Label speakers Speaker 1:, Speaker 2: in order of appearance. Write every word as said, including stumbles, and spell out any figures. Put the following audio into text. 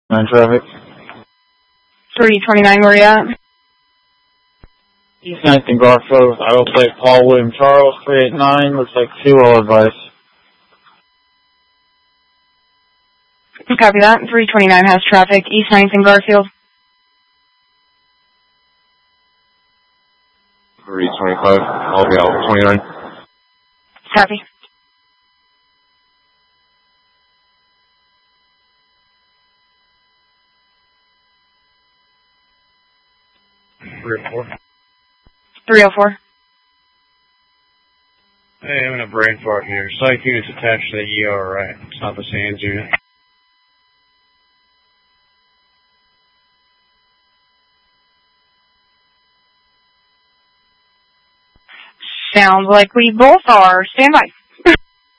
Speaker 1: nine traffic.
Speaker 2: three twenty-nine, where you at?
Speaker 1: East ninth and Garfield, I will play Paul William Charles, three eight nine, looks like two, all advice.
Speaker 2: Copy that. three twenty-nine has traffic, East ninth and Garfield.
Speaker 3: three twenty-five, I'll be out twenty-nine.
Speaker 2: Copy.
Speaker 4: three oh four.
Speaker 2: three oh four.
Speaker 4: Hey, I'm in a brain fart here. Psych unit's attached to the E R, right? It's not the SANS unit.
Speaker 2: Sounds like we both are. Stand by.